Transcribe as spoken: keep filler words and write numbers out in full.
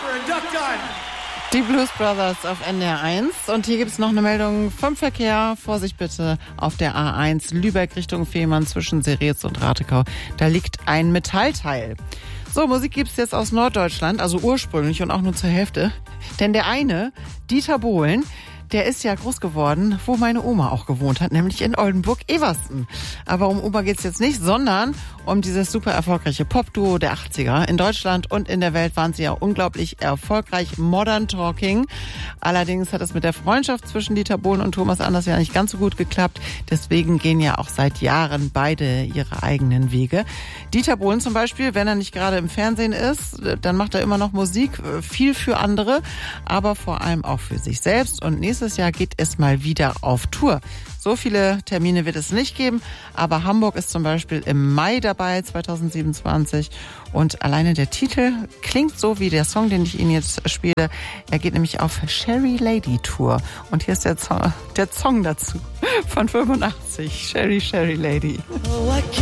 Die Blues Brothers auf N D R eins. Und hier gibt es noch eine Meldung vom Verkehr. Vorsicht bitte auf der A eins Lübeck Richtung Fehmarn zwischen Seretz und Ratekau. Da liegt ein Metallteil. So, Musik gibt's jetzt aus Norddeutschland, also ursprünglich und auch nur zur Hälfte. Denn der eine, Dieter Bohlen, der ist ja groß geworden, wo meine Oma auch gewohnt hat, nämlich in Oldenburg-Eversten. Aber um Oma geht's jetzt nicht, sondern um dieses super erfolgreiche Pop-Duo der achtziger. In Deutschland und in der Welt waren sie ja unglaublich erfolgreich. Modern Talking. Allerdings hat es mit der Freundschaft zwischen Dieter Bohlen und Thomas Anders ja nicht ganz so gut geklappt. Deswegen gehen ja auch seit Jahren beide ihre eigenen Wege. Dieter Bohlen zum Beispiel, wenn er nicht gerade im Fernsehen ist, dann macht er immer noch Musik, viel für andere, aber vor allem auch für sich selbst. Und nächstes Jahr geht es mal wieder auf Tour. So viele Termine wird es nicht geben, aber Hamburg ist zum Beispiel im Mai dabei, zwanzig siebenundzwanzig. Und alleine der Titel klingt so wie der Song, den ich Ihnen jetzt spiele. Er geht nämlich auf Sherry Lady Tour. Und hier ist der Song, der Song dazu von fünfundachtzig, Sherry, Sherry Lady.